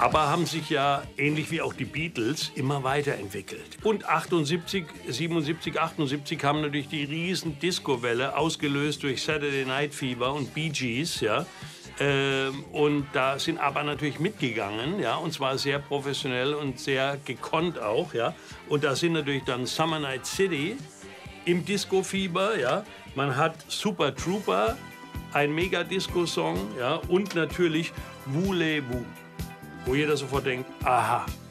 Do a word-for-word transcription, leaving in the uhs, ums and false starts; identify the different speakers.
Speaker 1: aber haben sich ja, ähnlich wie auch die Beatles, immer weiterentwickelt. Und achtundsiebzig, siebenundsiebzig, achtundsiebzig kam natürlich die riesen Disco-Welle, ausgelöst durch Saturday Night Fever und Bee Gees, ja. Ähm, und da sind aber natürlich mitgegangen, ja, und zwar sehr professionell und sehr gekonnt auch, ja. Und da sind natürlich dann Summer Night City im Disco-Fieber, ja. Man hat Super Trooper, ein Mega-Disco-Song, ja, und natürlich Voulez-vous, wo jeder sofort denkt, aha,